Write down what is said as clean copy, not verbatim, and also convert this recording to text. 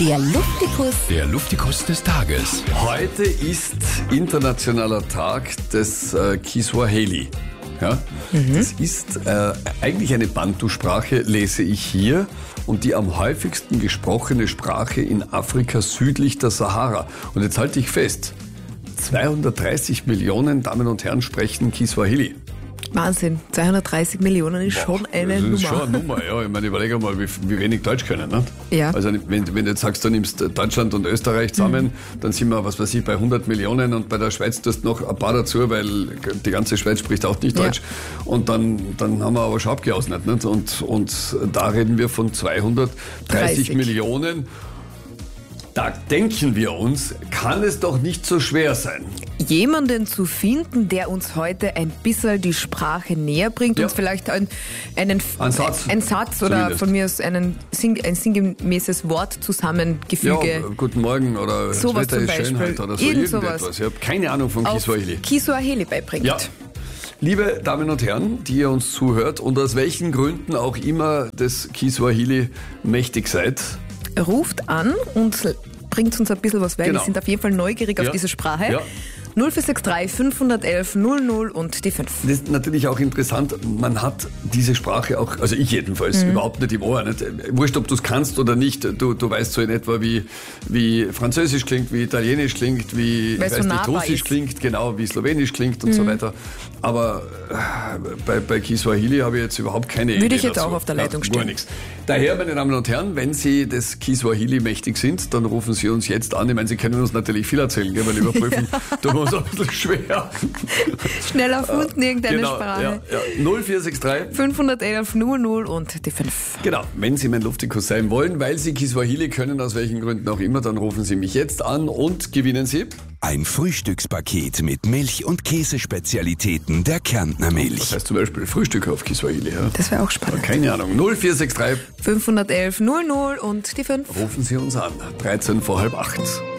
Der Luftikus. Der Luftikus des Tages. Heute ist internationaler Tag des Kiswahili. Ja? Das ist eigentlich eine Bantu-Sprache, lese ich hier, und die am häufigsten gesprochene Sprache in Afrika südlich der Sahara. Und jetzt halte ich fest, 230 Millionen Damen und Herren sprechen Kiswahili. Wahnsinn, 230 Millionen ist schon eine Nummer. Das ist schon eine Nummer, ja. Ich meine, überlege mal, wie wenig Deutsch können. Ne? Ja. Also wenn du jetzt sagst, du nimmst Deutschland und Österreich zusammen, dann sind wir, was weiß ich, bei 100 Millionen, und bei der Schweiz tust du noch ein paar dazu, weil die ganze Schweiz spricht auch nicht Deutsch. Und dann haben wir aber schon abgeausnet. Nicht? Und da reden wir von 230 Millionen. Da denken wir uns, kann es doch nicht so schwer sein. Jemanden zu finden, der uns heute ein bisschen die Sprache näher bringt, uns vielleicht einen Satz oder zumindest. von mir aus ein sinngemäßes Wortzusammengefüge. Ja, guten Morgen oder das sowas Wetter zum ist schön Beispiel. heute oder so. Irgend Irgendetwas. sowas. Ich habe keine Ahnung von Kiswahili. Kiswahili beibringt. Ja. Liebe Damen und Herren, die ihr uns zuhört und aus welchen Gründen auch immer des Kiswahili mächtig seid. Ruft an und bringt uns ein bisschen was, weil Genau. wir sind auf jeden Fall neugierig auf diese Sprache. Ja. 0463 511 00 und die 5. Das ist natürlich auch interessant, man hat diese Sprache auch, also ich jedenfalls, überhaupt nicht im Ohr. Nicht? Wurscht, ob du es kannst oder nicht, du weißt so in etwa, wie Französisch klingt, wie Italienisch klingt, wie Weil es so nahbar Russisch ist. klingt, genau, wie Slowenisch klingt und so weiter. Aber bei Kiswahili habe ich jetzt überhaupt keine Idee Würde ich jetzt dazu. auch auf der Leitung Gar stehen. nichts. Daher, meine Damen und Herren, wenn Sie des Kiswahili mächtig sind, dann rufen Sie uns jetzt an. Ich meine, Sie können uns natürlich viel erzählen, gell, weil überprüfen tun wir uns ein bisschen schwer. Schnell erfunden, irgendeine Genau, Sprache. ja. 0463. 511 00 und die 5. Genau, wenn Sie mein Luftikus sein wollen, weil Sie Kiswahili können, aus welchen Gründen auch immer, dann rufen Sie mich jetzt an und gewinnen Sie. Ein Frühstückspaket mit Milch- und Käsespezialitäten der Kärntner Das Milch. heißt zum Beispiel Frühstück auf Kiswahili. Ja? Das wäre auch spannend. Keine Ahnung. 0463. 511 00 und die 5. Rufen Sie uns an. 13 vor halb 8.